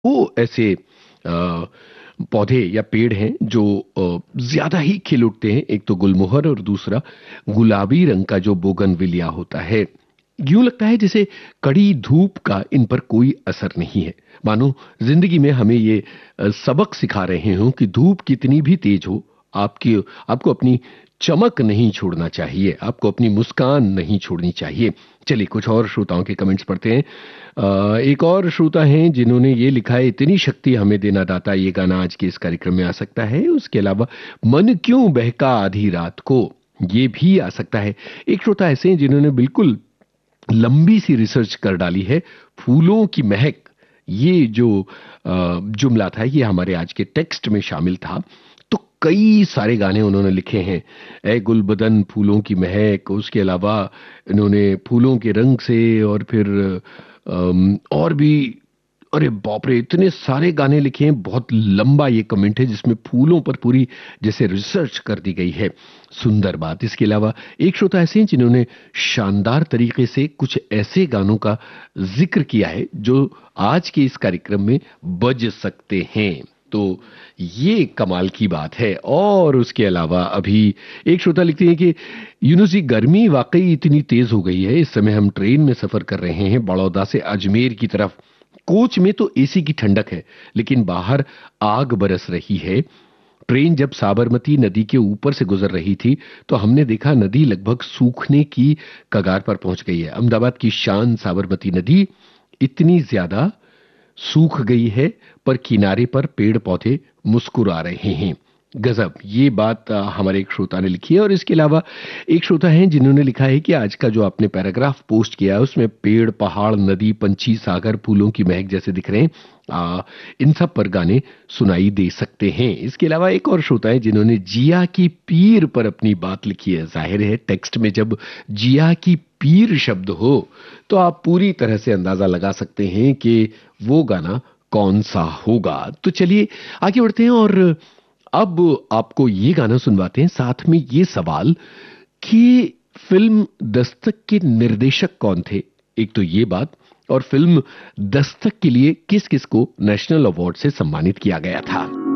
वो ऐसे अ, पौधे या पेड़ हैं जो ज्यादा ही खिल उठते हैं। एक तो गुलमोहर और दूसरा गुलाबी रंग का जो बोगनविलिया होता है। यूं लगता है जैसे कड़ी धूप का इन पर कोई असर नहीं है, मानो जिंदगी में हमें ये सबक सिखा रहे हो कि धूप कितनी भी तेज हो, आपकी आपको अपनी चमक नहीं छोड़ना चाहिए, आपको अपनी मुस्कान नहीं छोड़नी चाहिए। चलिए कुछ और श्रोताओं के कमेंट्स पढ़ते हैं। एक और श्रोता हैं जिन्होंने ये लिखा है, इतनी शक्ति हमें देना दाता, ये गाना आज के इस कार्यक्रम में आ सकता है। उसके अलावा मन क्यों बहका आधी रात को, ये भी आ सकता है। एक श्रोता ऐसे हैं जिन्होंने बिल्कुल लंबी सी रिसर्च कर डाली है। फूलों की महक, ये जो जुमला था ये हमारे आज के टेक्स्ट में शामिल था। तो कई सारे गाने उन्होंने लिखे हैं। ए गुलबदन फूलों की महक, उसके अलावा इन्होंने फूलों के रंग से, और फिर और भी, अरे बाप रे इतने सारे गाने लिखे हैं। बहुत लंबा ये कमेंट है जिसमें फूलों पर पूरी जैसे रिसर्च कर दी गई है। सुंदर बात। इसके अलावा एक श्रोता ऐसे हैं जिन्होंने शानदार तरीके से कुछ ऐसे गानों का जिक्र किया है जो आज के इस कार्यक्रम में बज सकते हैं। तो ये कमाल की बात है। और उसके अलावा अभी एक श्रोता लिखते हैं कि यूनुस जी, गर्मी वाकई इतनी तेज हो गई है, इस समय हम ट्रेन में सफर कर रहे हैं बड़ौदा से अजमेर की तरफ। कोच में तो एसी की ठंडक है, लेकिन बाहर आग बरस रही है। ट्रेन जब साबरमती नदी के ऊपर से गुजर रही थी तो हमने देखा नदी लगभग सूखने की कगार पर पहुंच गई है। अहमदाबाद की शान साबरमती नदी इतनी ज्यादा सूख गई है, पर किनारे पर पेड़ पौधे मुस्कुरा रहे हैं। गजब, ये बात हमारे एक श्रोता ने लिखी है। और इसके अलावा एक श्रोता हैं जिन्होंने लिखा है कि आज का जो आपने पैराग्राफ पोस्ट किया है उसमें पेड़, पहाड़, नदी, पंछी, सागर, फूलों की महक जैसे दिख रहे हैं। इन सब पर गाने सुनाई दे सकते हैं। इसके अलावा एक और श्रोता है जिन्होंने जिया की पीर पर अपनी बात लिखी है। जाहिर है टेक्स्ट में जब जिया की पीर शब्द हो तो आप पूरी तरह से अंदाजा लगा सकते हैं कि वो गाना कौन सा होगा। तो चलिए आगे बढ़ते हैं और अब आपको ये गाना सुनवाते हैं, साथ में ये सवाल कि फिल्म दस्तक के निर्देशक कौन थे। एक तो ये बात, और फिल्म दस्तक के लिए किस किस को नेशनल अवार्ड से सम्मानित किया गया था।